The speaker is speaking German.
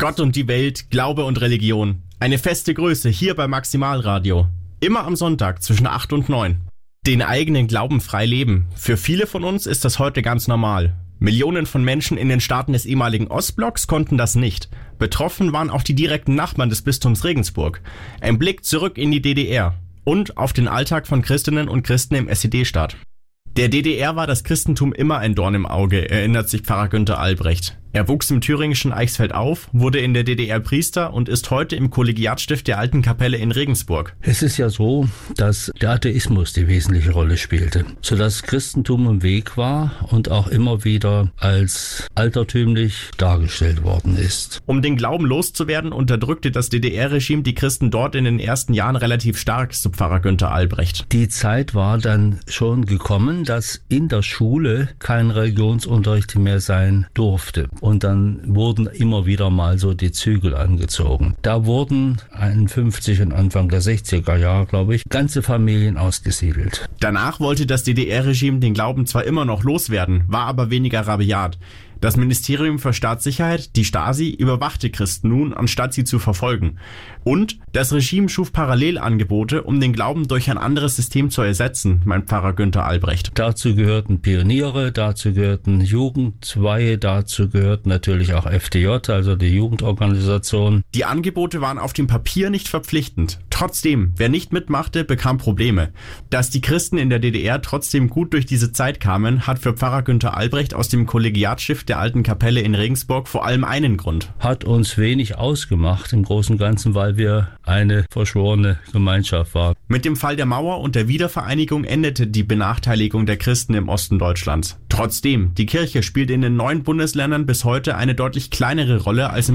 Gott und die Welt, Glaube und Religion. Eine feste Größe hier bei Maximalradio. Immer am Sonntag zwischen 8 und 9. Den eigenen Glauben frei leben. Für viele von uns ist das heute ganz normal. Millionen von Menschen in den Staaten des ehemaligen Ostblocks konnten das nicht. Betroffen waren auch die direkten Nachbarn des Bistums Regensburg. Ein Blick zurück in die DDR und auf den Alltag von Christinnen und Christen im SED-Staat. Der DDR war das Christentum immer ein Dorn im Auge, erinnert sich Pfarrer Günther Albrecht. Er wuchs im thüringischen Eichsfeld auf, wurde in der DDR Priester und ist heute im Kollegiatstift der Alten Kapelle in Regensburg. Es ist ja so, dass der Atheismus die wesentliche Rolle spielte, sodass Christentum im Weg war und auch immer wieder als altertümlich dargestellt worden ist. Um den Glauben loszuwerden, unterdrückte das DDR-Regime die Christen dort in den ersten Jahren relativ stark, so Pfarrer Günther Albrecht. Die Zeit war dann schon gekommen, dass in der Schule kein Religionsunterricht mehr sein durfte. Und dann wurden immer wieder mal so die Zügel angezogen. Da wurden 51 und Anfang der 60er Jahre, glaube ich, ganze Familien ausgesiedelt. Danach wollte das DDR-Regime den Glauben zwar immer noch loswerden, war aber weniger rabiat. Das Ministerium für Staatssicherheit, die Stasi, überwachte Christen nun, anstatt sie zu verfolgen. Und das Regime schuf Parallelangebote, um den Glauben durch ein anderes System zu ersetzen, meint Pfarrer Günther Albrecht. Dazu gehörten Pioniere, dazu gehörten Jugendweihe, dazu gehört natürlich auch FDJ, also die Jugendorganisation. Die Angebote waren auf dem Papier nicht verpflichtend. Trotzdem, wer nicht mitmachte, bekam Probleme. Dass die Christen in der DDR trotzdem gut durch diese Zeit kamen, hat für Pfarrer Günther Albrecht aus dem Kollegiatstift der Alten Kapelle in Regensburg vor allem einen Grund. Hat uns wenig ausgemacht im Großen und Ganzen, weil wir eine verschworene Gemeinschaft waren. Mit dem Fall der Mauer und der Wiedervereinigung endete die Benachteiligung der Christen im Osten Deutschlands. Trotzdem, die Kirche spielt in den 9 Bundesländern bis heute eine deutlich kleinere Rolle als im